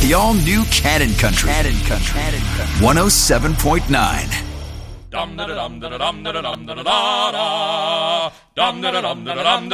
the all-new Cannon Country. 107.9. Dum da dum da dum da dum da da da da. Dum da dum da dum.